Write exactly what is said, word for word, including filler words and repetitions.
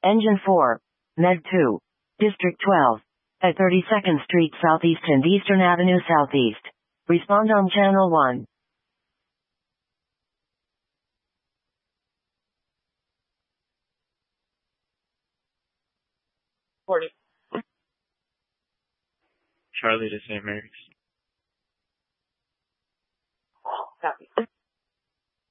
Engine four. Med two. District twelve. At thirty-second Street Southeast and Eastern Avenue Southeast. Respond on channel one. forty. Charlie to Saint Mary's. Copy.